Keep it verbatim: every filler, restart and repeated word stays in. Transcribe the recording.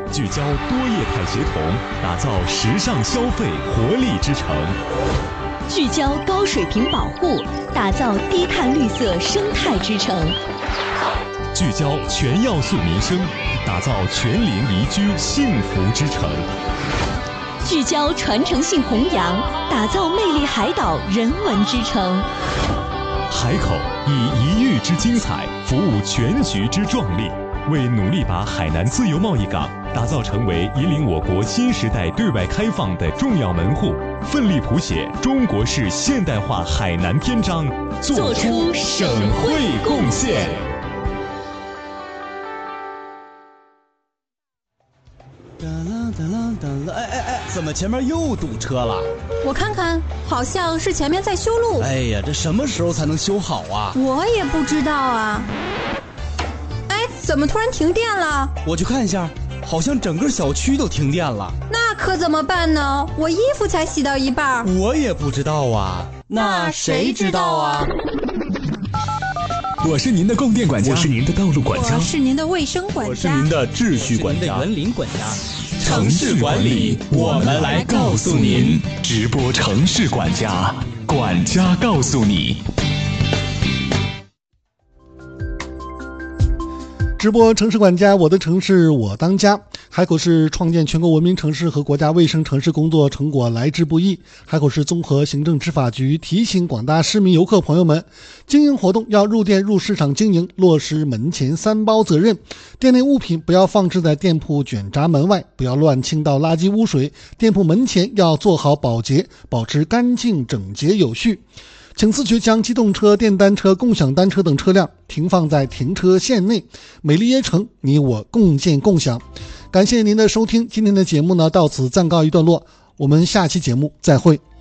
聚焦多业态协同，打造时尚消费活力之城； 聚焦高水平保护，打造低碳绿色生态之城； 聚焦全要素民生，打造全龄宜居幸福之城； 聚焦传承性弘扬，打造魅力海岛人文之城。 海口以一域之精彩服务全局之壮丽，为努力把海南自由贸易港打造成为引领我国新时代对外开放的重要门户，奋力谱写中国式现代化海南篇章，做出省会贡献。 哒啦哒啦哒啦！哎哎哎，怎么前面又堵车了？ 我看看，好像是前面在修路。 哎呀，这什么时候才能修好啊？ 我也不知道啊。哎，怎么突然停电了？ 我去看一下，好像整个小区都停电了。 那可怎么办呢？我衣服才洗到一半。 我也不知道啊。那谁知道啊？ 我是您的供电管家，我是您的道路管家， 我是您的卫生管家， 我是您的秩序管家， 园林管家。 城市管理，我们来告诉您。直播城市管家，管家告诉你。 直播城市管家，我的城市我当家。海口市创建全国文明城市和国家卫生城市工作成果来之不易。海口市综合行政执法局提醒广大市民游客朋友们，经营活动要入店入市场经营，落实门前三包责任。店内物品不要放置在店铺卷闸门外，不要乱倾倒垃圾污水，店铺门前要做好保洁，保持干净整洁有序。请自觉将机动车、电单车、共享单车等车辆停放在停车线内，美丽耶城，你我共建共享。感谢您的收听，今天的节目呢到此暂告一段落，我们下期节目再会。